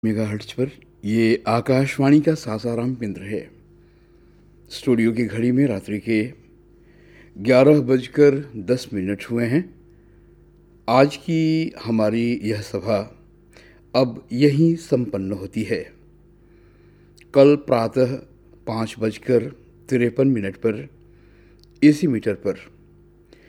Megahertz पर ये आकाशवाणी का सासाराम केंद्र है। स्टूडियो की घड़ी में रात्रि के 11:10 हुए हैं। आज की हमारी यह सभा अब यहीं संपन्न होती है। कल प्रातः 5:53 पर एसी मीटर पर